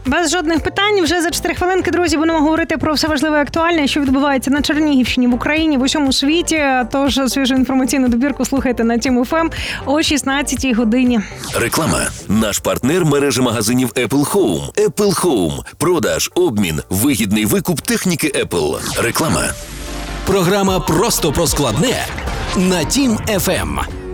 Без жодних питань. Вже за 4 хвилинки, друзі, будемо говорити про все важливе і актуальне, що відбувається на Чернігівщині, в Україні, в усьому світі. Тож свіжу інформаційну добірку слухайте на Team FM о 16-й годині. Реклама. Наш партнер мережі магазинів Apple Home. Apple Home. Продаж, обмін, вигідний викуп техніки Apple. Реклама. Програма «Просто про складне» на Team FM.